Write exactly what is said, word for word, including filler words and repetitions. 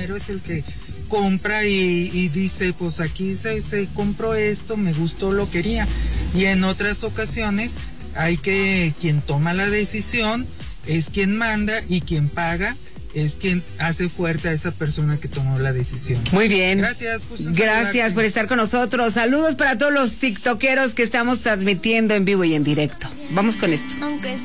dinero es el que compra y, y dice, pues aquí se, se compró esto, me gustó, lo quería. Y en otras ocasiones hay que, quien toma la decisión es quien manda y quien paga es quien hace fuerte a esa persona que tomó la decisión. Muy bien. Gracias. Gracias por estar con nosotros. Saludos para todos los tiktokeros que estamos transmitiendo en vivo y en directo. Vamos con esto. Aunque